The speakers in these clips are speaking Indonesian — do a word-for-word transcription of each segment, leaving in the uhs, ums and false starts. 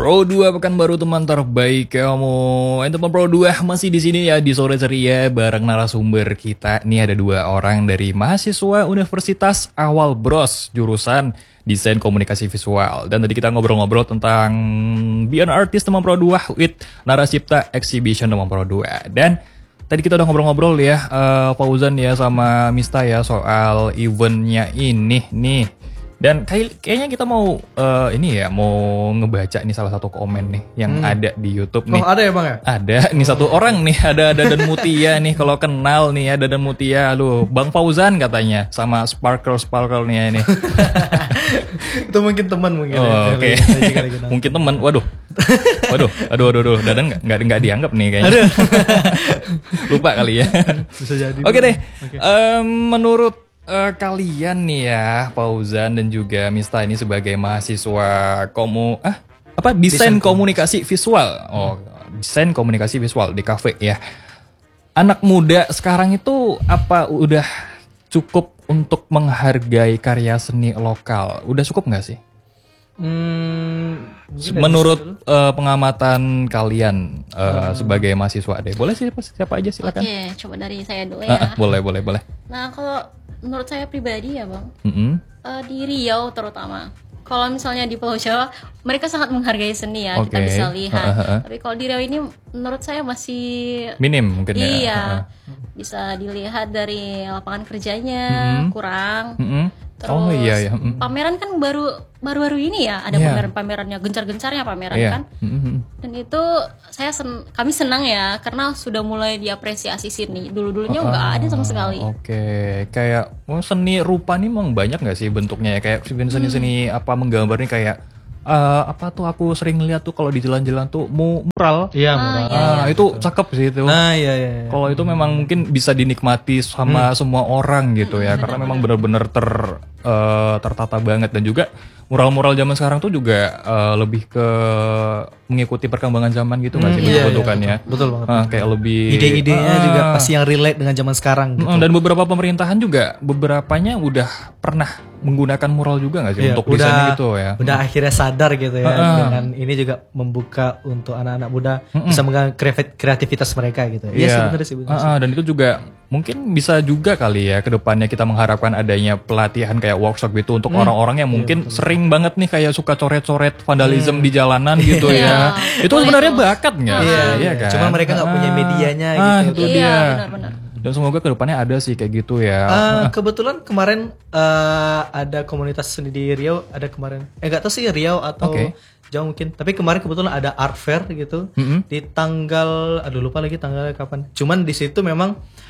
Pro dua Pekanbaru teman terbaik kamu. Eh teman Pro dua masih di sini ya di sore ceria bareng narasumber kita. Nih ada dua orang dari mahasiswa Universitas Awal Bros jurusan Desain Komunikasi Visual. Dan tadi kita ngobrol-ngobrol tentang Beyond Artist teman Pro dua with Narasipta Exhibition teman Pro dua. Dan tadi kita udah ngobrol-ngobrol ya uh, Fauzan ya sama Mista ya soal eventnya ini nih. Dan kayak, kayaknya kita mau uh, ini ya mau ngebaca nih salah satu komen nih yang hmm. ada di YouTube nih. Oh ada ya bang ya? Ada nih satu orang nih ada Dadan Mutia nih kalau kenal nih ya Dadan Mutia, lu Bang Fauzan katanya sama Sparkle Sparkle nih ya ini. Itu mungkin teman mungkin. Oh, ya. Oke. Okay. Mungkin teman. Waduh. Waduh, aduh aduh aduh Dadan nggak nggak nggak dianggap nih kayaknya. Lupa kali ya. Bisa jadi. Oke okay deh. Okay. Um, menurut Uh, kalian nih ya Fauzan dan juga Mista ini sebagai mahasiswa komu ah apa desain, desain komunikasi visual oh desain komunikasi visual di kafe ya, anak muda sekarang itu apa udah cukup untuk menghargai karya seni lokal, udah cukup nggak sih? Hmm, menurut uh, pengamatan kalian uh, hmm. sebagai mahasiswa deh, boleh sih siapa aja silakan. Oke, coba dari saya dulu ya. Uh, uh, boleh boleh boleh. Nah kalau menurut saya pribadi ya bang, mm-hmm. uh, di Riau terutama, kalau misalnya di Pulau Jawa mereka sangat menghargai seni ya, okay. kita bisa lihat. Uh, uh, uh. Tapi kalau di Riau ini menurut saya masih minim mungkin ya. Iya, uh, uh. bisa dilihat dari lapangan kerjanya mm-hmm. kurang. Mm-hmm. Terus oh, iya, iya. Mm. pameran kan baru baru-baru ini ya ada yeah. pameran-pamerannya, gencar-gencarnya pameran yeah. kan. Mm-hmm. Dan itu saya sen kami senang ya karena sudah mulai diapresiasi sini. Dulu-dulunya nggak oh, ada sama sekali. Oke, okay. Kayak oh, seni rupa nih emang banyak nggak sih bentuknya ya? Kayak seni-seni hmm. apa menggambar nih kayak Uh, apa tuh aku sering lihat tuh kalau di jalan-jalan tuh mural. Iya, mural. Ah, iya, iya. Ah, itu cakep sih itu. Nah, iya, iya, iya. Kalau itu memang mungkin bisa dinikmati sama hmm. semua orang gitu ya, hmm, karena memang benar-benar ter uh, tertata banget. Dan juga mural-mural zaman sekarang tuh juga uh, lebih ke mengikuti perkembangan zaman gitu nggak hmm, sih iya, bentukannya? Iya, betul banget. Uh, kayak lebih ide-idenya uh, juga pasti yang relate dengan zaman sekarang. Gitu. Dan beberapa pemerintahan juga beberapanya udah pernah menggunakan mural juga nggak sih iya, untuk udah, desainnya gitu ya? Udah hmm. akhirnya sadar gitu ya uh-uh. dengan ini juga membuka untuk anak-anak muda uh-uh. bisa menggunakan kreativitas mereka gitu. Iya yeah. sebenarnya sih. Uh-uh. Dan itu juga mungkin bisa juga kali ya kedepannya kita mengharapkan adanya pelatihan kayak workshop gitu untuk hmm. orang-orang yang mungkin yeah, sering banget nih kayak suka coret-coret vandalisme hmm. di jalanan gitu ya. Itu sebenarnya bakat nggak? Iya, iya kan. Cuma mereka nggak punya medianya ah, gitu. Itu dia. Iya, benar-benar. Dan semoga kedepannya ada sih kayak gitu ya. Uh, kebetulan kemarin uh, ada komunitas seni di Riau, ada kemarin. Eh nggak tahu sih Riau atau okay. jauh mungkin. Tapi kemarin kebetulan ada art fair gitu mm-hmm. di tanggal, aduh lupa lagi tanggalnya kapan. Cuman di situ memang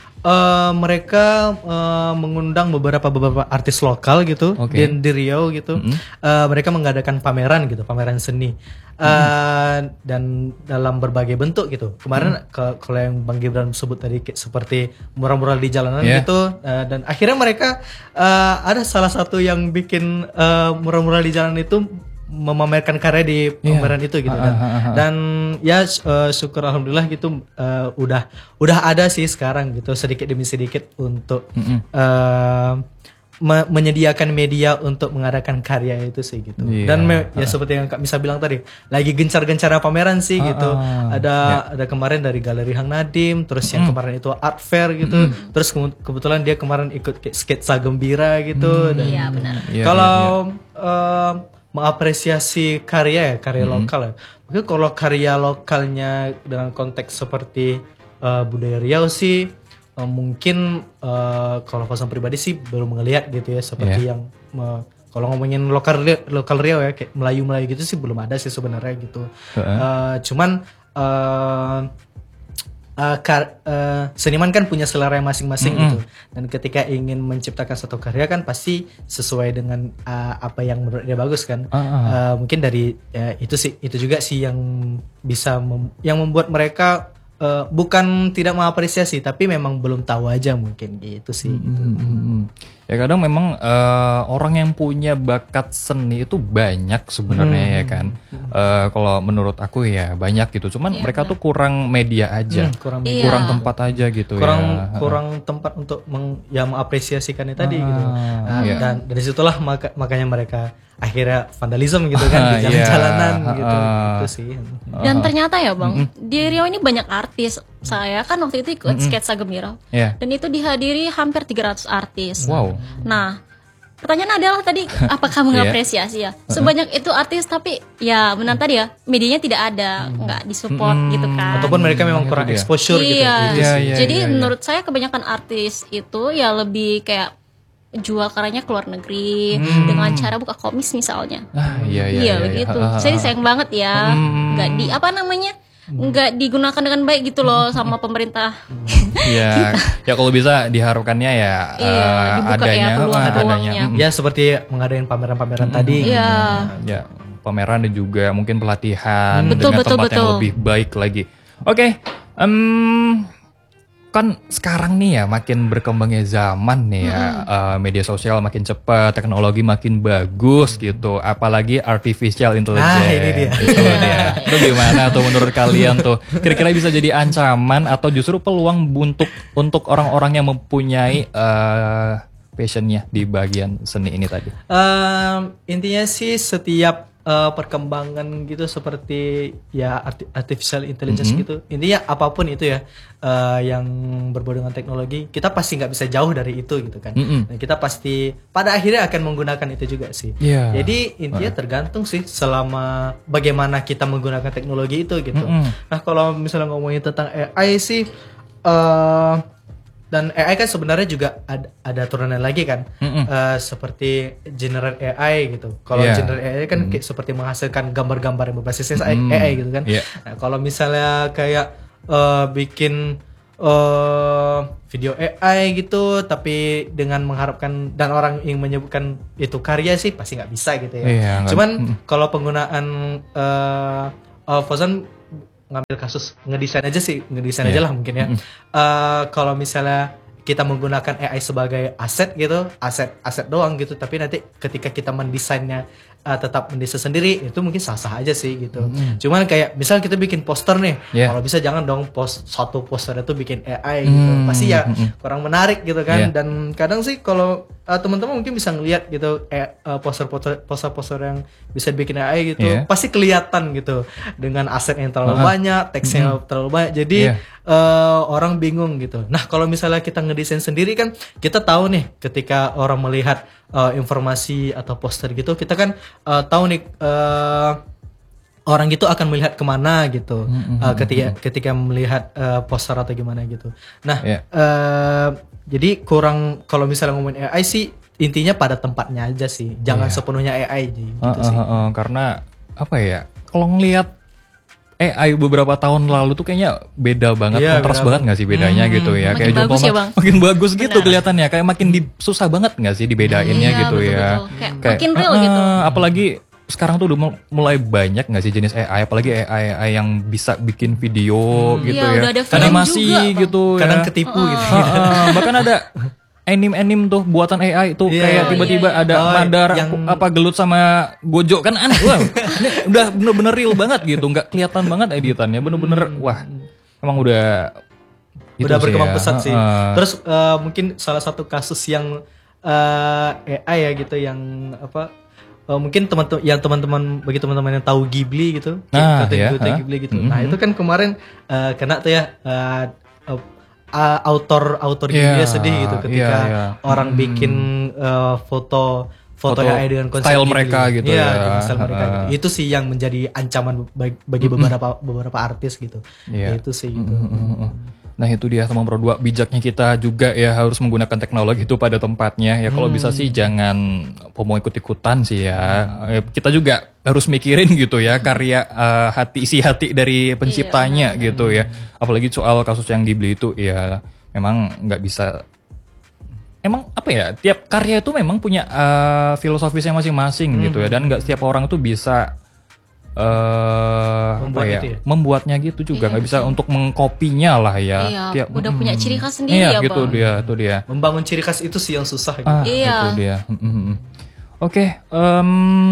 uh, mereka uh, mengundang beberapa beberapa artis lokal gitu okay. di, di Riau gitu. Mm-hmm. Uh, mereka mengadakan pameran gitu, pameran seni. Uh, hmm. dan dalam berbagai bentuk gitu. Kemarin hmm. ke, kalau yang Bang Gibran sebut tadi seperti mural-mural di jalanan yeah. gitu. Uh, dan akhirnya mereka uh, ada salah satu yang bikin uh, mural-mural di jalanan itu memamerkan karya di pameran yeah. itu gitu. Dan, uh, uh, uh. dan ya uh, syukur alhamdulillah gitu uh, udah udah ada sih sekarang gitu sedikit demi sedikit untuk mm-hmm. uh, Me- menyediakan media untuk mengadakan karya itu sih gitu. Yeah. Dan me- ya seperti yang Kak Misa bilang tadi, lagi gencar-gencar pameran sih uh, gitu. Uh, ada yeah. ada kemarin dari Galeri Hang Nadim, terus yang mm. kemarin itu art fair gitu. Mm. Terus ke- kebetulan dia kemarin ikut sketsa gembira gitu. Mm. Dan yeah, benar. Yeah, kalau yeah, yeah. Uh, mengapresiasi karya ya, karya mm. lokal ya. Mungkin kalau karya lokalnya dengan konteks seperti uh, budaya Riau sih Uh, mungkin uh, kalau Fauzan pribadi sih belum ngelihat gitu ya seperti yeah. yang uh, kalau ngomongin lokal lokal Riau ya kayak Melayu-Melayu gitu sih belum ada sih sebenarnya gitu. Uh-huh. Uh, cuman uh, uh, kar- uh, seniman kan punya selera masing-masing mm-hmm. gitu. Dan ketika ingin menciptakan satu karya kan pasti sesuai dengan uh, apa yang menurut dia bagus kan. Uh-huh. Uh, mungkin dari uh, itu sih itu juga sih yang bisa mem- yang membuat mereka Uh, bukan tidak mengapresiasi tapi memang belum tahu aja mungkin gitu sih. Hmm, hmm, hmm. Ya kadang memang uh, orang yang punya bakat seni itu banyak sebenarnya hmm. ya kan. Uh, kalau menurut aku ya banyak gitu. Cuman ya, mereka benar. tuh kurang media aja, hmm, kurang, media. kurang tempat aja gitu kurang, ya. Kurang tempat untuk meng, ya mengapresiasikannya tadi ah, gitu. Nah, iya. Dan dari situlah maka, makanya mereka akhirnya vandalisme gitu kan di jalan-jalanan yeah. gitu, uh, gitu sih. Dan ternyata ya bang, mm-hmm. di Riau ini banyak artis. Saya kan waktu itu ikut mm-hmm. sketsa Gembira, yeah. dan itu dihadiri hampir tiga ratus artis. Wow. Nah, pertanyaan adalah tadi apakah mengapresiasi ya? Sebanyak itu artis tapi ya benar tadi ya medianya tidak ada, nggak disupport mm-hmm. gitu kan? Ataupun mereka memang kurang exposure iya. gitu. Iya, iya, Jadi iya, iya. menurut saya kebanyakan artis itu ya lebih kayak jual karyanya ke luar negeri hmm. dengan cara buka komis misalnya. Ah, iya iya. Iya, iya begitu. Iya. Jadi sayang banget ya, nggak hmm. di apa namanya, nggak digunakan dengan baik gitu loh sama pemerintah. Iya. Ya kalau bisa diharapkannya ya iya, uh, adanya ya, peluang, adanya. Ya seperti mengadain pameran-pameran hmm. tadi. Iya. Ya pameran dan juga mungkin pelatihan betul, dengan betul, tempat betul. yang lebih baik lagi. Oke. Okay. Um, kan sekarang nih ya makin berkembangnya zaman nih ya, mm-hmm. uh, media sosial makin cepat, teknologi makin bagus gitu, apalagi artificial intelligence. Ah, ini dia. Itu dia. Itu gimana tuh menurut kalian tuh? Kira-kira bisa jadi ancaman atau justru peluang untuk untuk orang-orang yang mempunyai uh, passionnya di bagian seni ini tadi? Um, intinya sih setiap Uh, perkembangan gitu seperti ya arti- artificial intelligence mm-hmm. gitu, intinya apapun itu ya uh, yang berbau dengan teknologi, kita pasti nggak bisa jauh dari itu gitu kan. Mm-hmm. Dan kita pasti pada akhirnya akan menggunakan itu juga sih. Yeah. Jadi intinya uh. tergantung sih selama bagaimana kita menggunakan teknologi itu gitu. Mm-hmm. Nah kalau misalnya ngomongin tentang A I sih. Uh, Dan A I kan sebenarnya juga ada, ada turunan lagi kan, mm-hmm. uh, seperti generate A I gitu. Kalau yeah. generate A I kan mm-hmm. seperti menghasilkan gambar-gambar yang berbasis mm-hmm. A I gitu kan. Yeah. Nah kalau misalnya kayak uh, bikin uh, video A I gitu, tapi dengan mengharapkan dan orang yang menyebutkan itu karya sih pasti nggak bisa gitu ya. Yeah, Cuman mm-hmm. kalau penggunaan uh, uh, Fauzan ngambil kasus ngedesain aja sih, ngedesain yeah. aja lah mungkin ya. Mm-hmm. Uh, kalau misalnya kita menggunakan A I sebagai aset gitu, aset aset doang gitu, tapi nanti ketika kita mendesainnya uh, tetap mendesain sendiri, itu mungkin sah-sah aja sih gitu. Mm-hmm. Cuman kayak misal kita bikin poster nih, yeah. kalau bisa jangan dong post satu poster itu bikin A I gitu, mm-hmm. pasti ya mm-hmm. kurang menarik gitu kan. Yeah. Dan kadang sih kalau uh, teman-teman mungkin bisa ngelihat gitu eh, uh, poster-poster poster-poster yang bisa bikin A I gitu, yeah. pasti kelihatan gitu dengan aset yang terlalu uh-huh. banyak, teksnya mm-hmm. terlalu banyak, jadi yeah. uh, orang bingung gitu. Nah kalau misalnya kita ngedesain sendiri kan, kita tahu nih ketika orang melihat uh, informasi atau poster gitu, kita kan uh, tahu nih uh, orang gitu akan melihat kemana gitu, mm-hmm. uh, ketika ketika melihat uh, poster atau gimana gitu. Nah yeah. uh, jadi kurang kalau misalnya ngomongin A I sih intinya pada tempatnya aja sih, jangan yeah. sepenuhnya A I gitu uh, uh, sih. Uh, uh, karena apa ya? Kalau ngelihat A I beberapa tahun lalu tuh kayaknya beda banget, yeah, kontras banget nggak sih bedanya hmm, gitu ya? Makin kayak bagus ya bang. Makin bagus gitu benar. Kelihatannya, kayak makin di, susah banget nggak sih dibedainnya hmm, gitu betul, ya? Betul. Kayak, kayak makin real uh, gitu. Apalagi sekarang tuh udah mulai banyak nggak sih jenis A I, apalagi A I, A I yang bisa bikin video hmm, gitu iya, ya, udah ada animasi juga, gitu, kadang ya. ketipu uh, gitu. Uh, uh, bahkan ada anim-anim tuh buatan A I tuh yeah, kayak tiba-tiba yeah, yeah. ada oh, Madara yang apa gelut sama Gojo kan aneh. Wah, ini udah bener-bener real banget gitu, nggak kelihatan banget editannya, bener-bener wah, emang udah udah berkembang ya. pesat sih. Uh, Terus uh, mungkin salah satu kasus yang uh, A I ya gitu yang apa? Uh, mungkin teman-teman yang teman-teman bagi teman-teman yang tahu Ghibli gitu, nah, kata ya, uh, Ghibli gitu. Mm-hmm. Nah itu kan kemarin uh, kena tuh ya. Uh, uh, Uh, autor autor yeah, Ghibli sedih gitu ketika yeah, yeah. orang hmm. bikin uh, foto foto A I dengan konsep style Ghibli. mereka gitu ya, ya. style mereka uh. gitu. Itu sih yang menjadi ancaman bagi, bagi beberapa beberapa artis gitu. Yeah. Itu sih gitu. Mm-hmm. Nah itu dia teman Pro dua, bijaknya kita juga ya harus menggunakan teknologi itu pada tempatnya ya. Kalau hmm. bisa sih jangan mau ikut-ikutan sih ya. Hmm. Kita juga harus mikirin gitu ya karya uh, hati isi hati dari penciptanya iya. gitu ya. Apalagi soal kasus yang Ghibli itu ya memang nggak bisa. Emang apa ya, tiap karya itu memang punya uh, filosofisnya masing-masing hmm. gitu ya, dan nggak setiap orang tuh bisa uh, Membuat apa ya, itu ya? membuatnya gitu juga, nggak Iya, bisa untuk mengkopinya lah ya. Iya, Tiap- udah punya mm, ciri khas sendiri iya, ya, gitu Bang. dia, itu dia. Membangun ciri khas itu sih yang susah gitu. Ah, Iya. itu dia. Mm, mm, mm. Oke, em,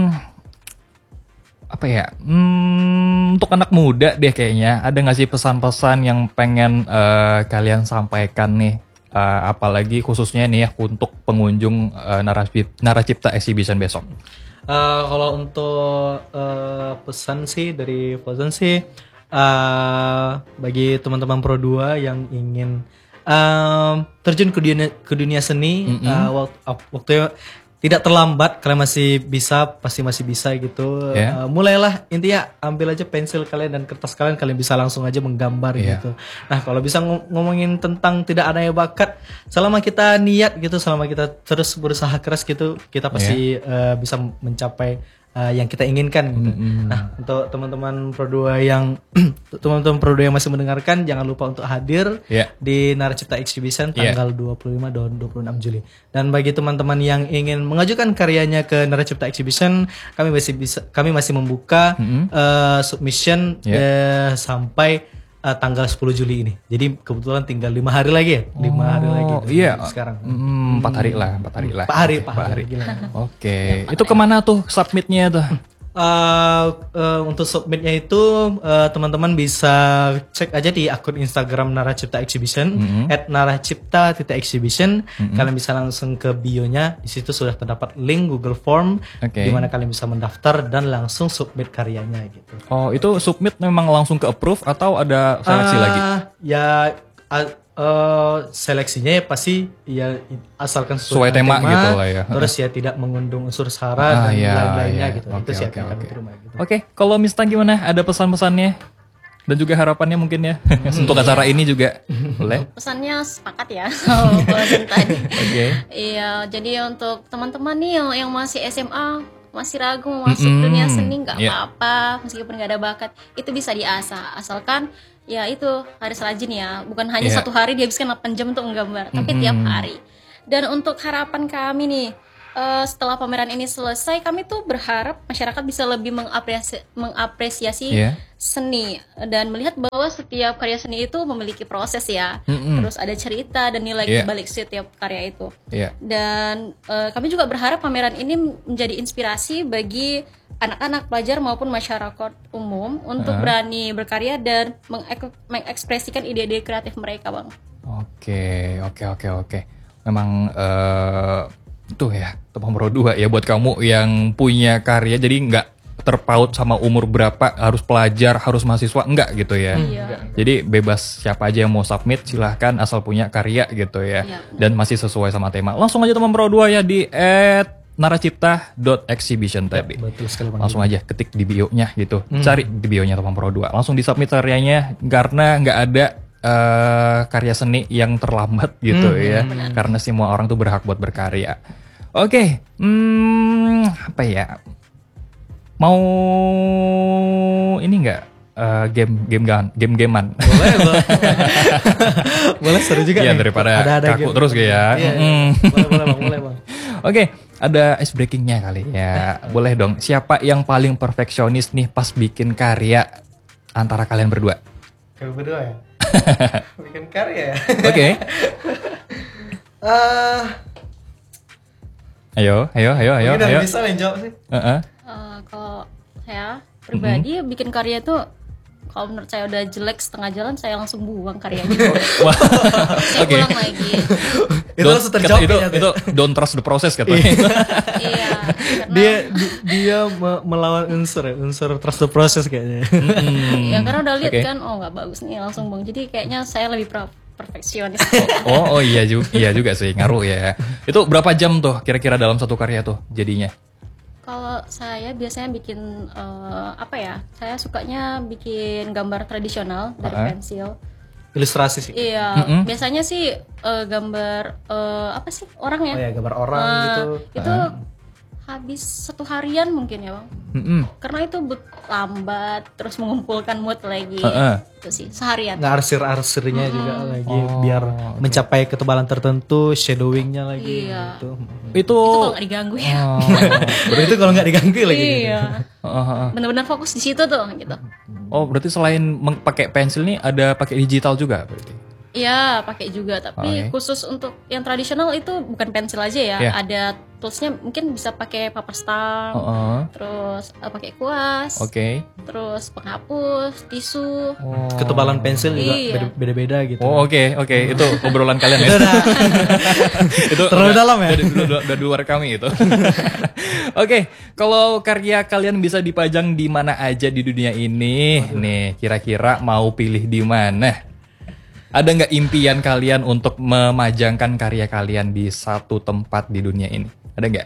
apa ya? Hmm, untuk anak muda deh kayaknya, ada nggak sih pesan-pesan yang pengen eh, kalian sampaikan nih? Eh, apalagi khususnya nih ya untuk pengunjung eh, Naracip- Naracipta Exhibition besok. Eh, kalau untuk eh, pesan sih dari Fauzan sih, eh, bagi teman-teman Pro dua yang ingin eh, terjun ke dunia ke dunia seni, eh, waktu, waktu tidak terlambat, kalian masih bisa, pasti masih bisa gitu. Yeah. Eh, mulailah, intinya ambil aja pensil kalian dan kertas kalian, kalian bisa langsung aja menggambar Yeah. gitu. Nah kalau bisa ngom- ngomongin tentang tidak adanya bakat, selama kita niat gitu, selama kita terus berusaha keras gitu, kita pasti eh, bisa mencapai eh, yang kita inginkan gitu. Nah untuk teman-teman Pro dua yang teman-teman Pro dua yang masih mendengarkan, jangan lupa untuk hadir Yeah. di Naracipta Exhibition Yeah. tanggal dua puluh lima dan dua puluh enam Juli. Dan bagi teman-teman yang ingin mengajukan karyanya ke Naracipta Exhibition, kami masih bisa kami masih membuka eh, submission eh, sampai eh, tanggal sepuluh Juli ini. Jadi kebetulan tinggal lima hari lagi ya, lima hari lagi. Oh dari iya, sekarang. Mm, empat hari lah, empat hari lah. Pak hari, Oke, Pak hari. Gila. Oke, itu kemana tuh submitnya tuh? Eh, eh, untuk submitnya itu eh, teman-teman bisa cek aja di akun Instagram Naracipta Exhibition at naracipta titik exhibition. Kalian bisa langsung ke bionya, di situ sudah terdapat link Google Form Oke. di mana kalian bisa mendaftar dan langsung submit karyanya gitu. Oh, itu submit memang langsung ke approve atau ada seleksi Ah, lagi? Ya ah, eh, seleksinya ya pasti ya asalkan Sesuai dengan tema gitu lah ya. Terus ya tidak mengundang unsur sara Ah, dan iya, lain-lainnya iya. gitu. Oke, Itu sih oke, akan kami oke. terima gitu. Oke, kalau Miss Tan gimana? Ada pesan-pesannya? Dan juga harapannya mungkin ya untuk acara ini juga boleh? Pesannya sepakat ya sama Fauzan tadi. Oke. Iya, jadi untuk teman-teman nih yang, yang masih S M A, masih ragu mau masuk Mm-mm. dunia seni, nggak Iya. apa-apa, meskipun nggak ada bakat, itu bisa diasah, asalkan ya itu harus rajin ya, bukan hanya Iya. satu hari dihabiskan delapan jam untuk menggambar, tapi tiap hari. Dan untuk harapan kami nih, eh, setelah pameran ini selesai, kami tuh berharap masyarakat bisa lebih mengapresiasi, mengapresiasi Iya. seni dan melihat bahwa setiap karya seni itu memiliki proses ya, terus ada cerita dan nilai Iya. di balik setiap karya itu. Iya. Dan eh, kami juga berharap pameran ini menjadi inspirasi bagi anak-anak pelajar maupun masyarakat umum untuk berani berkarya dan mengek- mengekspresikan ide-ide kreatif mereka, Bang. Oke, oke, oke, oke. Memang eh tuh ya, teman Pro dua ya buat kamu yang punya karya, jadi nggak terpaut sama umur berapa, harus pelajar, harus mahasiswa, enggak gitu ya. Iya. Jadi bebas siapa aja yang mau submit, silahkan asal punya karya gitu ya. Iya. Dan masih sesuai sama tema. Langsung aja teman Pro dua ya di at naracipta dot exhibition tadi. Betul sekali Bang. Langsung aja ketik di bio-nya gitu. Cari di bio-nya teman Pro dua. Langsung disubmit karyanya karena nggak ada eh, karya seni yang terlambat gitu ya. Karena semua orang tuh berhak buat berkarya. Oke, hmm, apa ya? Mau ini nggak eh, game game gan game gamean? Boleh, boleh. Boleh, seru juga Iya, nih. daripada kaku game. terus gitu ya. Iya, iya. Mm. Boleh, boleh Bang, boleh Bang. Oke, ada ice breakingnya kali ya. Boleh dong. Siapa yang paling perfeksionis nih pas bikin karya antara kalian berdua? Kalian berdua ya? Bikin karya ya? Oke. Eh, Ayo, ayo, ayo, ayo, mungkin ayo. ada bisa yang jawab sih. Heeh. Eh, kalau saya pribadi bikin karya tuh, kalau menurut saya udah jelek setengah jalan, saya langsung buang karyanya. Wah. Saya Oke. ulang lagi. Itu Don't- langsung terjawab itu, ya, itu don't trust the process katanya. Iya. Karena Dia di- dia me- melawan unsur ya, unsur trust the process kayaknya. ya karena udah lihat Oke. kan, oh nggak bagus nih, langsung buang. Jadi kayaknya saya lebih pro- perfeksionis. Oh, oh iya juga, iya juga sih, ngaruh ya. Itu berapa jam tuh kira-kira dalam satu karya tuh jadinya? Kalau saya biasanya bikin eh, apa ya? Saya sukanya bikin gambar tradisional dari Ah. pensil. Ilustrasi sih. Iya, biasanya sih eh, gambar eh, apa sih orang ya? Oh ya, gambar orang Eh, gitu. Itu habis satu harian mungkin ya bang. Mm-mm. Karena itu but lambat, terus mengumpulkan mood lagi. Uh-uh. Itu sih seharian. Ngarsir-arsirnya Mm-mm. juga lagi Oh, biar oke. mencapai ketebalan tertentu, shadowingnya lagi. Iya. Gitu. Itu, Itu kalau nggak diganggu ya. Oh. Berarti itu kalau nggak diganggu lagi. Gitu. Iya. Uh, uh, uh. Benar-benar fokus di situ tuh gitu. Oh, berarti selain meng- pakai pensil nih ada pakai digital juga berarti. Iya, pakai juga, tapi Oke. khusus untuk yang tradisional itu bukan pensil aja ya. Iya. Ada toolsnya, mungkin bisa pakai paper stamp, Uh-uh. terus uh, pakai kuas, Oke. terus penghapus, tisu. Oh. Ketebalan pensil juga Iya. beda- beda-beda gitu. Oh, oke, oke. Itu obrolan kalian ya. Itu udah Itu terlalu udah- dalam ya? Udah, udah, udah, udah di luar kami itu. Oke, kalau karya kalian bisa dipajang di mana aja di dunia ini, nih kira-kira mau pilih di mana? Ada nggak impian kalian untuk memajangkan karya kalian di satu tempat di dunia ini? Ada nggak?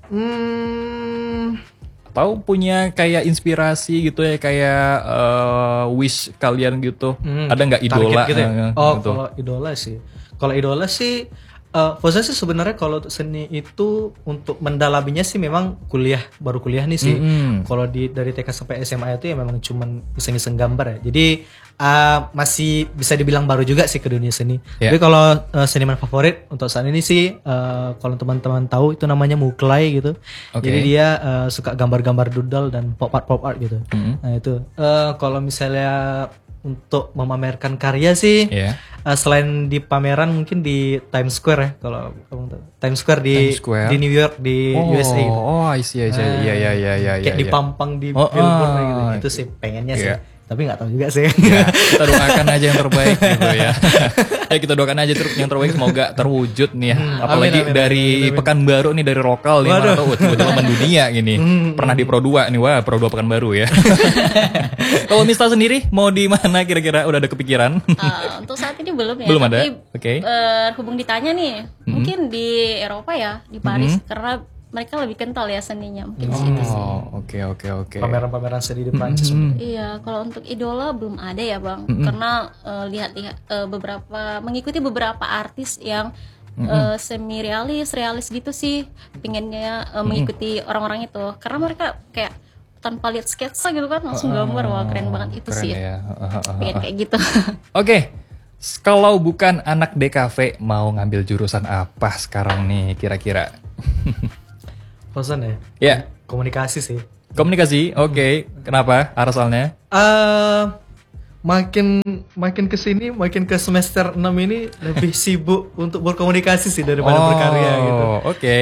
Hmm, Atau punya kayak inspirasi gitu ya, kayak eh, wish kalian gitu? hmm, Ada nggak idola? target gitu ya? eh, Oh, gitu? kalau idola sih. Kalau idola sih Uh, Fauzan sih sebenarnya kalau untuk seni itu untuk mendalaminya sih memang kuliah, baru kuliah nih sih. Mm-mm. Kalau di dari T K sampai S M A itu ya memang cuman iseng-iseng gambar ya. Jadi uh, masih bisa dibilang baru juga sih ke dunia seni. Yeah. Tapi kalau uh, seniman favorit untuk saat ini sih uh, kalau teman-teman tahu itu namanya Muklai gitu. Oke. Jadi dia uh, suka gambar-gambar doodle dan pop art pop art gitu. Mm-mm. Nah itu uh, kalau misalnya untuk memamerkan karya sih Iya. uh, selain di pameran mungkin di Times Square ya kalau kamu tahu. Times Square di Times Square. di New York di Oh, U S A gitu. oh, I see, I see. Ah, Iya, iya, iya, iya. Kayak iya. dipampang di Oh, billboard ah. gitu. Itu sih pengennya sih. Iya. Tapi nggak tahu juga sih. Ya, kita doakan aja yang terbaik gitu ya. Ya kita doakan aja ter- yang terbaik semoga terwujud nih ya. Apalagi amin, amin, dari amin, amin. Pekanbaru nih, dari lokal nih, Waduh. mana tahu tiba-tiba mendunia gini. Pernah di Pro dua nih, wah Pro dua Pekanbaru ya. Kalau Mista sendiri mau di mana kira-kira, udah ada kepikiran? Uh, untuk saat ini belum ya. Belum ada? Tapi Oke. berhubung ditanya nih, mungkin di Eropa ya, di Paris, karena mereka lebih kental ya seninya, mungkin di situ sih. Oh, oke oke oke. Pameran-pameran seni di Prancis. Iya, kalau untuk idola belum ada ya bang, karena eh, lihat-lihat eh, beberapa mengikuti beberapa artis yang eh, semi realis, realis gitu sih, pengennya eh, mengikuti orang-orang itu, karena mereka kayak tanpa lihat sketsa gitu kan langsung gambar, wah keren banget itu Keren sih, ya. pengen kayak gitu. Oke. S- Kalau bukan anak D K V mau ngambil jurusan apa sekarang nih kira-kira? Fauzan ya. Ya. Komunikasi sih. Komunikasi, oke. Kenapa? Asalnya? Eh makin makin ke sini makin ke semester enam ini lebih sibuk untuk berkomunikasi sih daripada berkarya gitu. Oh, oke.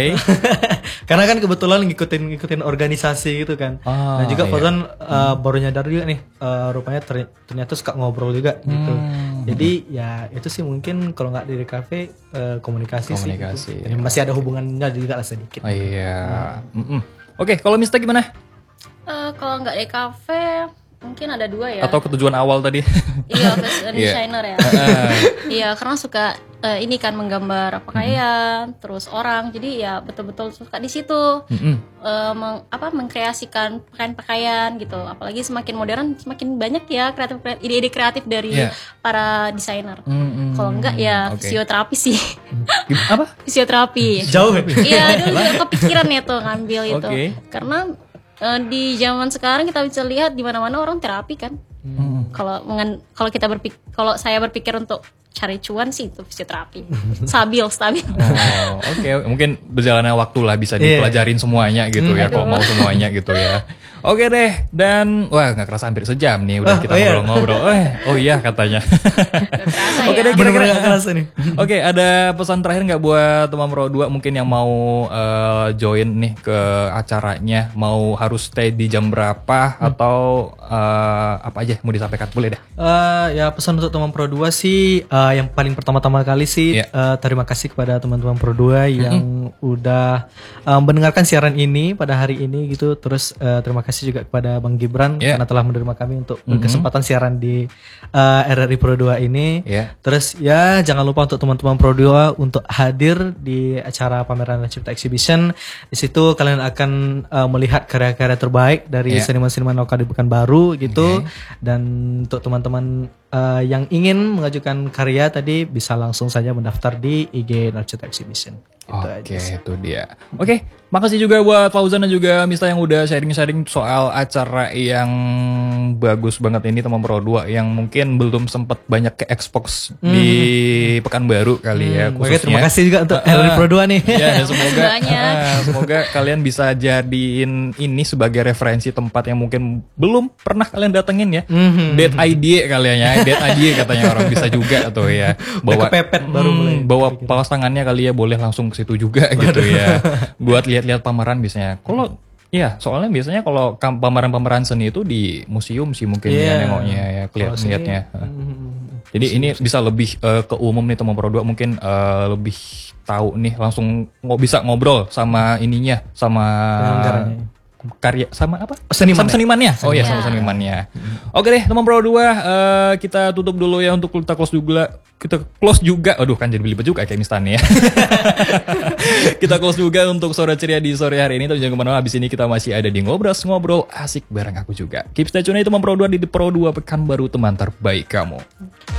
Karena kan kebetulan ngikutin ngikutin organisasi gitu kan. Ah, Dan juga iya. Fauzan uh, baru nyadar juga nih uh, rupanya ter- ternyata suka ngobrol juga gitu. Hmm. Jadi ya itu sih mungkin kalau nggak di kafe uh, komunikasi, Komunikasi, sih. Gitu. Jadi masih ada hubungannya juga lah sedikit. Oh iya. Mm-mm. Oke, kalau Mista gimana? Eh, kalau nggak di kafe mungkin ada dua ya. Atau ketujuan awal tadi? Iya, fashion Iya. designer ya. Iya, karena suka eh, ini kan menggambar pakaian, terus orang. Jadi ya betul-betul suka di situ. Mm-mm. Eh, meng- apa mengkreasikan pakaian-pakaian gitu. Apalagi semakin modern, semakin banyak ya kreatif ide-ide kreatif dari Iya. para desainer. Mm-mm. Kalau enggak ya Oke. fisioterapi sih. Gim- Apa? Fisioterapi. Jauh ya? Iya, dulu juga kepikiran ya tuh ngambil itu. Oke. Karena eh, di zaman sekarang kita bisa lihat di mana-mana orang terapi kan. Mm. Kalau mengen- kalau kita berpikir, kalau saya berpikir untuk cari cuan sih itu fisioterapi. Stabil, stabil. Oh, oke. Mungkin berjalannya waktu lah bisa Iya. dipelajarin semuanya gitu ya. Kalau mau semuanya gitu ya. Oke deh. Dan wah nggak kerasa hampir sejam nih udah Ah, kita oh iya. ngobrol-ngobrol. Eh, oh iya katanya. Nggak kerasa Oke ya. deh, Bener-bener kira-kira nggak kerasa nih. Oke, ada pesan terakhir nggak buat teman Pro dua mungkin yang mau eh, join nih ke acaranya, mau harus stay di jam berapa atau eh, apa aja mau disampaikan, boleh deh. Eh, ya pesan untuk teman Pro dua sih eh, yang paling pertama-tama kali sih Iya. eh, terima kasih kepada teman-teman Pro dua yang udah eh, mendengarkan siaran ini pada hari ini gitu. Terus eh, terima kasih juga kepada Bang Gibran Iya. karena telah menerima kami untuk berkesempatan siaran di eh, R R I Pro dua ini. Iya. Terus ya jangan lupa untuk teman-teman Pro dua untuk hadir di acara pameran Cipta Exhibition. Di situ kalian akan eh, melihat karya-karya terbaik dari Iya. seniman-seniman lokal di Pekanbaru gitu. Oke. Dan untuk teman-teman uh, yang ingin mengajukan karya tadi bisa langsung saja mendaftar di I G Narcita Exhibition. Gitu Oke, itu dia. Oke, makasih juga buat Fauzan dan juga Mista yang udah sharing-sharing soal acara yang bagus banget ini teman Pro dua yang mungkin belum sempat banyak ke Xbox hmm. di Pekanbaru kali ya hmm, khususnya. Terima kasih juga untuk uh, uh, Pro dua nih. Ya, dan semoga uh, semoga kalian bisa jadiin ini sebagai referensi tempat yang mungkin belum pernah kalian datengin ya. Mm-hmm. Dead idea kalian ya, dead idea katanya orang bisa juga atau ya. Bawa kepepet baru hmm, mulai. Bawa paus tangannya kali ya boleh langsung ke situ juga gitu ya. Buat lihat-lihat pameran biasanya. Kalau ya, soalnya biasanya kalau pameran-pameran seni itu di museum sih mungkin yeah. ya nengoknya ya, kelihatan lihatnya. Hmm. Jadi ini bisa lebih uh, ke umum nih teman Pro dua mungkin uh, lebih tahu nih langsung nggak bisa ngobrol sama ininya sama karya sama apa? Seniman. Sama senimannya. Oh iya, sama senimannya. Hmm. Oke deh, teman Pro dua uh, kita tutup dulu ya untuk kita close juga. Kita close juga. Aduh, kan jadi belibet juga kayak Mistan ya. Kita close juga untuk sore ceria di sore hari ini. Tapi jangan kemana-mana, habis ini kita masih ada di Ngobrol-Ngobrol asik bareng aku juga. Keep stay tune, teman Pro dua di Pro dua Pekanbaru, teman terbaik kamu.